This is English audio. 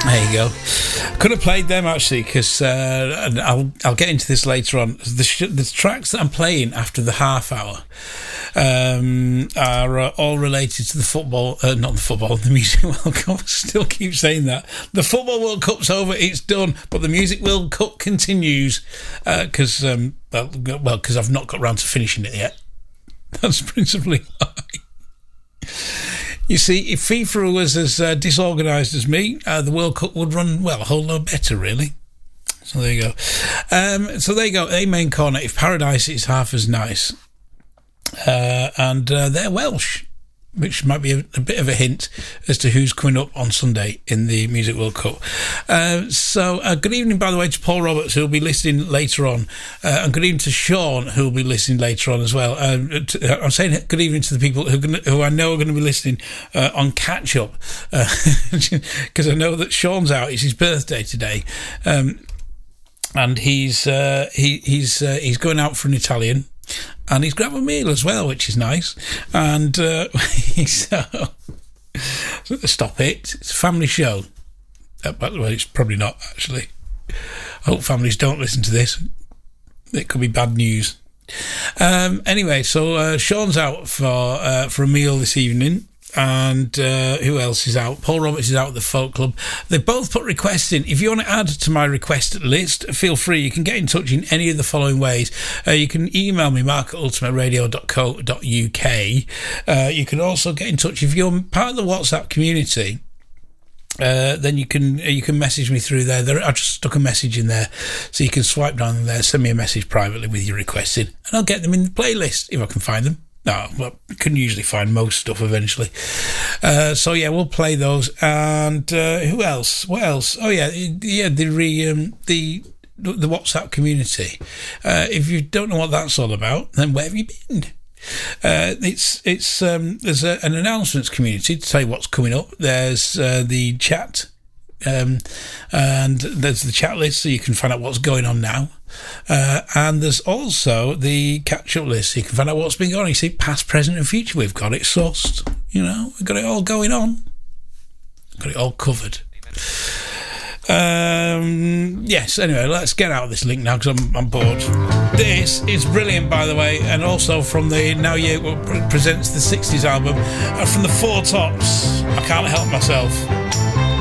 There you go. Could have played them actually, because I'll get into this later on. The tracks that I'm playing after the half hour are all related to the football, not the football, the Music World Cup. I still keep saying that. The Football World Cup's over, it's done, but the Music World Cup continues because I've not got round to finishing it yet. That's principally why. You see, if FIFA was as disorganised as me, the World Cup would run, well, a whole lot better, really. So there you go. A main corner, if Paradise is half as nice. And they're Welsh, which might be a bit of a hint as to who's coming up on Sunday in the Music World Cup. Good evening, by the way, to Paul Roberts, who'll be listening later on, and good evening to Sean, who'll be listening later on as well. I'm saying good evening to the people who I know are going to be listening on catch up, because I know that Sean's out. It's his birthday today, and he's going out for an Italian. And he's grabbed a meal as well, which is nice. And stop it. It's a family show. By the way, it's probably not, actually. I hope families don't listen to this. It could be bad news. Anyway, so Sean's out for a meal this evening. And who else is out? Paul Roberts is out at the Folk Club. They both put requests in. If you want to add to my request list, feel free. You can get in touch in any of the following ways. You can email me, mark@ultimateradio.co.uk. You can also get in touch if you're part of the WhatsApp community. Then you can message me through there. I just stuck a message in there, so you can swipe down there, send me a message privately with your requests in, and I'll get them in the playlist if I can find them. No, well, I can usually find most stuff eventually. So yeah, we'll play those. And who else? What else? Oh yeah, the WhatsApp community. If you don't know what that's all about, then where have you been? There's an announcements community to tell you what's coming up. There's the chat. And there's the chat list, so you can find out what's going on now. And there's also the catch-up list, so you can find out what's been going on. You see, past, present and future, we've got it sourced. You know, we've got it all going on. Got it all covered. Yes, anyway, let's get out of this link now, because I'm bored. This is brilliant, by the way, and also from the Now You presents the 60s album, from the Four Tops. I Can't Help Myself.